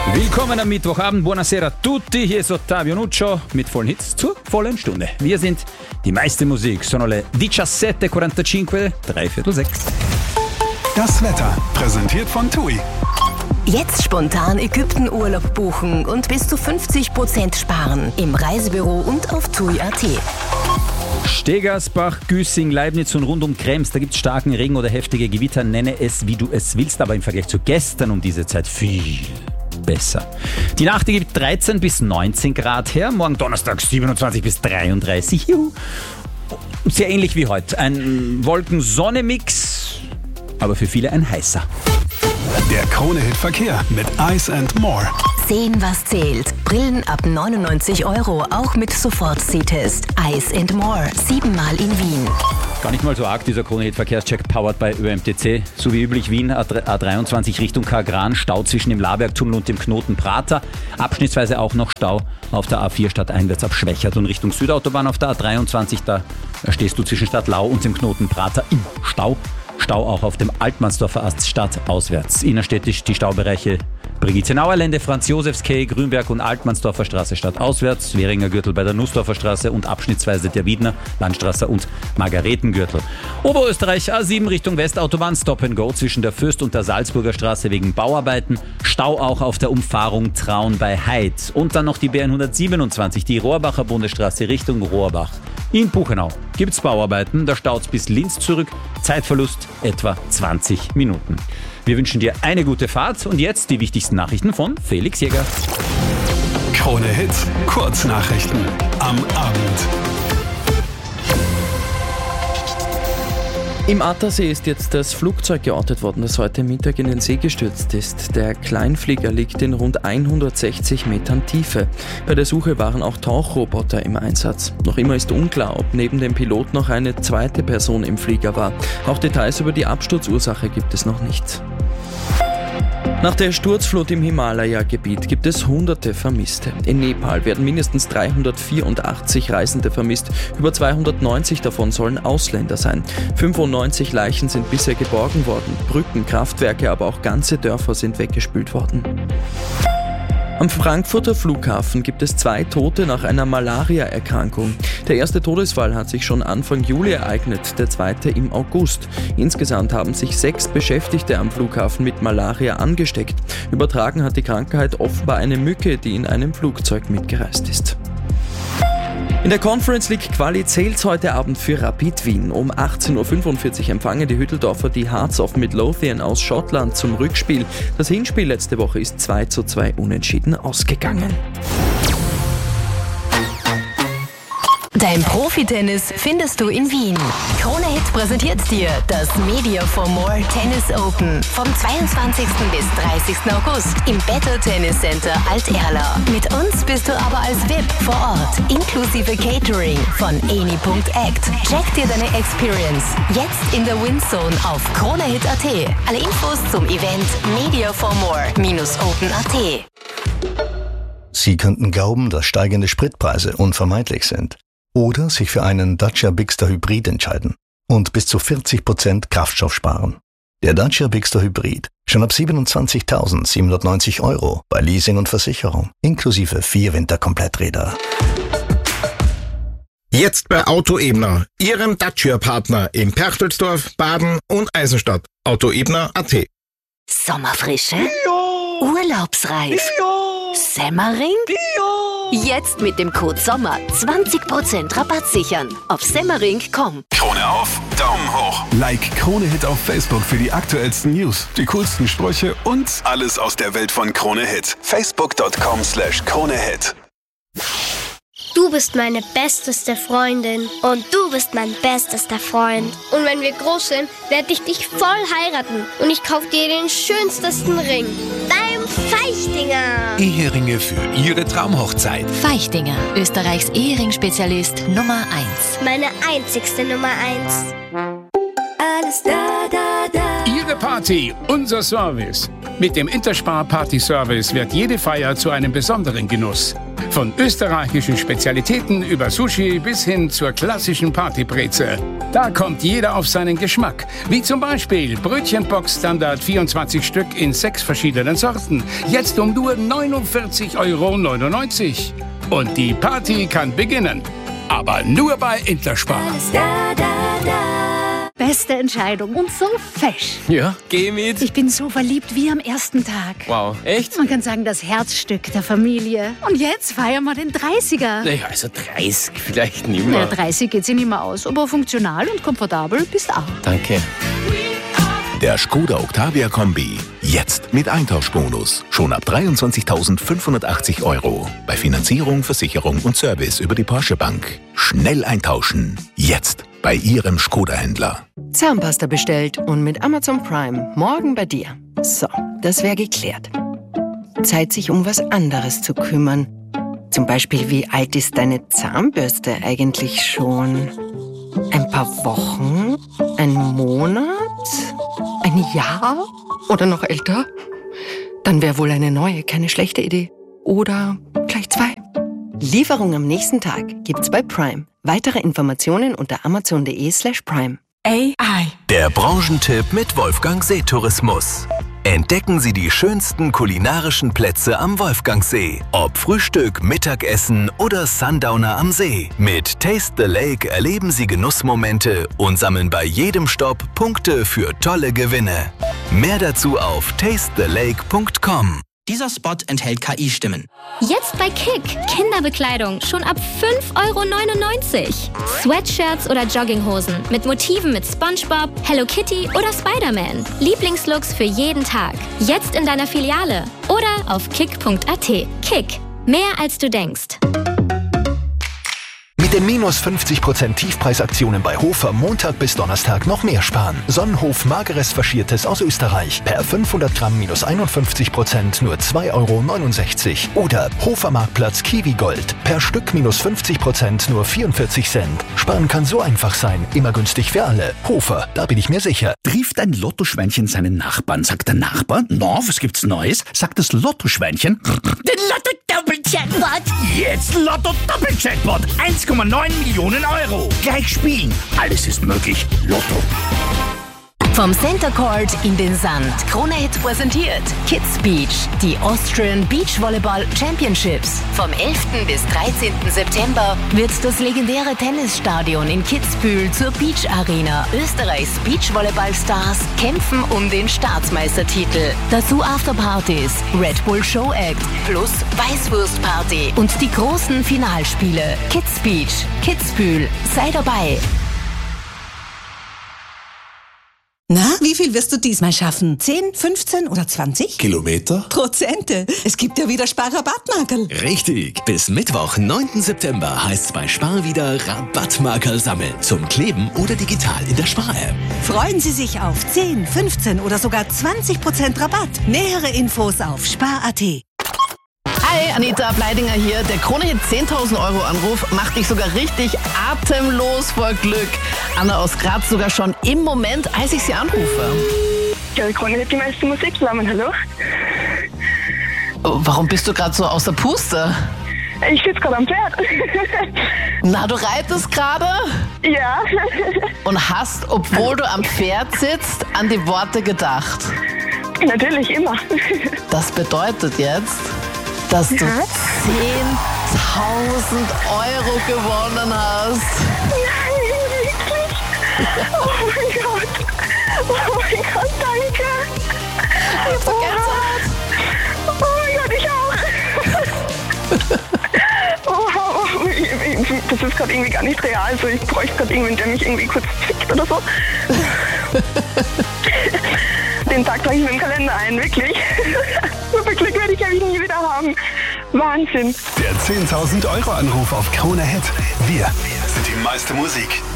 Willkommen am Mittwochabend, buonasera a tutti, hier ist Ottavio Nuccio mit vollen Hits zur vollen Stunde. Wir sind die meiste Musik, sono le 17:45, 5:45. Das Wetter, präsentiert von TUI. Jetzt spontan Ägyptenurlaub buchen und bis zu 50% sparen im Reisebüro und auf TUI.at. Stegersbach, Güssing, Leibniz und rund um Krems, da gibt es starken Regen oder heftige Gewitter, nenne es wie du es willst, aber im Vergleich zu gestern um diese Zeit viel besser. Die Nacht gibt 13 bis 19 Grad her, morgen Donnerstag 27 bis 33. Juhu. Sehr ähnlich wie heute. Ein Wolken-Sonne-Mix, aber für viele ein heißer. Der Krone-Hit-Verkehr mit Ice & More. Sehen, was zählt. Brillen ab 99 €, auch mit Sofort-Sehtest. Ice & More, 7-mal in Wien. Gar nicht mal so arg, dieser Krone-Hit-Verkehrscheck powered by ÖMTC. So wie üblich Wien, A23 Richtung Kagran, Stau zwischen dem Labergtunnel und dem Knoten Prater. Abschnittsweise auch noch Stau auf der A4 stadteinwärts ab Schwächert und Richtung Südautobahn auf der A23. Da stehst du zwischen Stadtlau und dem Knoten Prater im Stau. Stau auch auf dem Altmannsdorfer Ast stadtauswärts. Innerstädtisch die Staubereiche Brigitzenauer Lände, Franz-Josefs-Quai, Grünberg und Altmannsdorfer Straße stadtauswärts, Währinger Gürtel bei der Nussdorfer Straße und abschnittsweise der Wiedner, Landstraße und Margaretengürtel. Oberösterreich A7 Richtung Westautobahn, Stop and Go zwischen der Fürst und der Salzburger Straße wegen Bauarbeiten. Stau auch auf der Umfahrung Traun bei Heid. Und dann noch die B127, die Rohrbacher Bundesstraße Richtung Rohrbach. In Buchenau gibt's Bauarbeiten, da staut's bis Linz zurück, Zeitverlust etwa 20 Minuten. Wir wünschen dir eine gute Fahrt und jetzt die wichtigsten Nachrichten von Felix Jäger. Krone-Hit, Kurznachrichten am Abend. Im Attersee ist jetzt das Flugzeug geortet worden, das heute Mittag in den See gestürzt ist. Der Kleinflieger liegt in rund 160 Metern Tiefe. Bei der Suche waren auch Tauchroboter im Einsatz. Noch immer ist unklar, ob neben dem Pilot noch eine zweite Person im Flieger war. Auch Details über die Absturzursache gibt es noch nicht. Nach der Sturzflut im Himalaya-Gebiet gibt es Hunderte Vermisste. In Nepal werden mindestens 384 Reisende vermisst. Über 290 davon sollen Ausländer sein. 95 Leichen sind bisher geborgen worden. Brücken, Kraftwerke, aber auch ganze Dörfer sind weggespült worden. Am Frankfurter Flughafen gibt es 2 Tote nach einer Malaria-Erkrankung. Der erste Todesfall hat sich schon Anfang Juli ereignet, der zweite im August. Insgesamt haben sich 6 Beschäftigte am Flughafen mit Malaria angesteckt. Übertragen hat die Krankheit offenbar eine Mücke, die in einem Flugzeug mitgereist ist. In der Conference League Quali zählt's heute Abend für Rapid Wien. Um 18:45 Uhr empfangen die Hütteldorfer die Hearts of Midlothian aus Schottland zum Rückspiel. Das Hinspiel letzte Woche ist 2:2 unentschieden ausgegangen. Dein Profi-Tennis findest du in Wien. Krone Hit präsentiert dir das Media for More Tennis Open vom 22. bis 30. August im Better Tennis Center Alt-Erla. Mit uns bist du aber als VIP vor Ort, inklusive Catering von Eni.act. Check dir deine Experience jetzt in der Windzone auf KroneHit.at. Alle Infos zum Event mediaformore-open.at. Sie könnten glauben, dass steigende Spritpreise unvermeidlich sind. Oder sich für einen Dacia Bigster Hybrid entscheiden und bis zu 40% Kraftstoff sparen. Der Dacia Bigster Hybrid, schon ab 27.790 € bei Leasing und Versicherung, inklusive 4 Winterkompletträder. Jetzt bei Auto Ebner, Ihrem Dacia-Partner in Perchtoldsdorf, Baden und Eisenstadt. Autoebner.at. Sommerfrische? Ja. Urlaubsreif? Ja. Semmering? Ja. Jetzt mit dem Code SOMMER 20% Rabatt sichern. Auf semmering.com. Krone auf, Daumen hoch. Like Krone-Hit auf Facebook für die aktuellsten News, die coolsten Sprüche und alles aus der Welt von Krone-Hit. Facebook.com/Krone-Hit. Du bist meine besteste Freundin und du bist mein bestester Freund. Und wenn wir groß sind, werde ich dich voll heiraten und ich kaufe dir den schönsten Ring. Dein Feichtinger. Eheringe für Ihre Traumhochzeit. Feichtinger, Österreichs Ehering-Spezialist Nummer 1. Meine einzigste Nummer 1. Alles da, da, da. Ihre Party, unser Service. Mit dem Interspar Party Service wird jede Feier zu einem besonderen Genuss. Von österreichischen Spezialitäten über Sushi bis hin zur klassischen Partybreze. Da kommt jeder auf seinen Geschmack. Wie zum Beispiel Brötchenbox Standard 24 Stück in 6 verschiedenen Sorten. Jetzt um nur 49,99 €. Und die Party kann beginnen. Aber nur bei Interspar. Beste Entscheidung und so fesch. Ja, geh mit. Ich bin so verliebt wie am ersten Tag. Wow, echt? Man kann sagen, das Herzstück der Familie. Und jetzt feiern wir den 30er. Naja, also 30 vielleicht nicht mehr. Ja, 30 geht sich nicht mehr aus, aber funktional und komfortabel bist auch. Danke. Der Skoda Octavia Kombi. Jetzt mit Eintauschbonus. Schon ab 23.580 €. Bei Finanzierung, Versicherung und Service über die Porsche Bank. Schnell eintauschen. Jetzt bei Ihrem Skoda-Händler. Zahnpasta bestellt und mit Amazon Prime morgen bei dir. So, das wäre geklärt. Zeit, sich um was anderes zu kümmern. Zum Beispiel, wie alt ist deine Zahnbürste eigentlich schon? Ein paar Wochen? Ein Monat? Ein Jahr? Oder noch älter? Dann wäre wohl eine neue keine schlechte Idee. Oder gleich 2. Lieferung am nächsten Tag gibt's bei Prime. Weitere Informationen unter amazon.de/prime. AI. Der Branchentipp mit Wolfgang Seetourismus. Entdecken Sie die schönsten kulinarischen Plätze am Wolfgangsee. Ob Frühstück, Mittagessen oder Sundowner am See. Mit Taste the Lake erleben Sie Genussmomente und sammeln bei jedem Stopp Punkte für tolle Gewinne. Mehr dazu auf tastethelake.com. Dieser Spot enthält KI-Stimmen. Jetzt bei Kick. Kinderbekleidung schon ab 5,99 €. Sweatshirts oder Jogginghosen mit Motiven mit SpongeBob, Hello Kitty oder Spider-Man. Lieblingslooks für jeden Tag. Jetzt in deiner Filiale oder auf kick.at. Kick. Mehr als du denkst. Mit den minus 50% Tiefpreisaktionen bei Hofer Montag bis Donnerstag noch mehr sparen. Sonnenhof Mageres Faschiertes aus Österreich. Per 500 Gramm minus 51% nur 2,69 €. Oder Hofer Marktplatz Kiwi Gold. Per Stück minus 50% nur 44 Cent. Sparen kann so einfach sein. Immer günstig für alle. Hofer, da bin ich mir sicher. Trifft ein Lottoschweinchen seinen Nachbarn, sagt der Nachbar, na, was gibt's Neues? Sagt das Lottoschweinchen, den Lotto-Doppel-Jackpot. Jetzt Lotto-Doppel-Jackpot. 1,9 Millionen €. Gleich spielen. Alles ist möglich. Lotto. Vom Center Court in den Sand. Krone Hit präsentiert Kids Beach, die Austrian Beach Volleyball Championships. Vom 11. bis 13. September wird das legendäre Tennisstadion in Kitzbühel zur Beach Arena. Österreichs Beachvolleyball-Stars kämpfen um den Staatsmeistertitel. Dazu Afterpartys, Red Bull Show Act plus Weißwurstparty und die großen Finalspiele. Kids Beach, Kitzbühel, sei dabei. Na, wie viel wirst du diesmal schaffen? 10, 15 oder 20? Kilometer? Prozente. Es gibt ja wieder Sparrabattmarkerl. Richtig. Bis Mittwoch, 9. September heißt's bei Spar wieder Rabattmarkerl sammeln. Zum Kleben oder digital in der Spar-App. Freuen Sie sich auf 10, 15 oder sogar 20% Rabatt. Nähere Infos auf spar.at. Hi, Anita Bleidinger hier. Der Krone-Hit 10.000 € Anruf macht dich sogar richtig atemlos vor Glück. Anna aus Graz sogar schon im Moment, als ich sie anrufe. Ja, Krone-Hit, die meiste Musik zusammen, hallo? Warum bist du gerade so außer Puste? Ich sitze gerade am Pferd. Na, du reitest gerade? Ja. Und hast, obwohl du am Pferd sitzt, an die Worte gedacht? Natürlich, immer. Das bedeutet jetzt, dass du 10.000 € gewonnen hast. Nein, wirklich? Oh mein Gott. Oh mein Gott, danke. Ich hab so Gänsehaut. Oh mein Gott, ich auch. Oh, das ist gerade irgendwie gar nicht real. Also ich bräuchte gerade irgendwen, der mich irgendwie kurz fickt oder so. Den Tag trage ich mir im Kalender ein, wirklich. So viel Glück werde ich ja nie wieder haben. Wahnsinn. Der 10.000 € Anruf auf Krone Hit. Wir sind die meiste Musik.